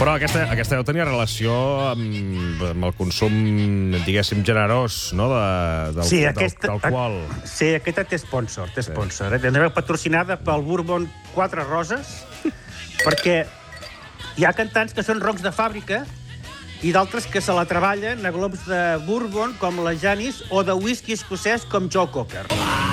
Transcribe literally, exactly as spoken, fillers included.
Però aquesta, aquesta deu tenir relació amb, amb el consum, diguéssim, generós, no?, de, del, Sí, del, aquesta- d'alcohol. Sí, aquesta té sponsor, té sponsor. Eh? Tindrà patrocinada pel Bourbon Quatre Roses, perquè hi ha cantants que són roncs de fàbrica i d'altres que se la treballen a globs de Bourbon, com la Janis, o de whisky escocès, com Joe Cocker.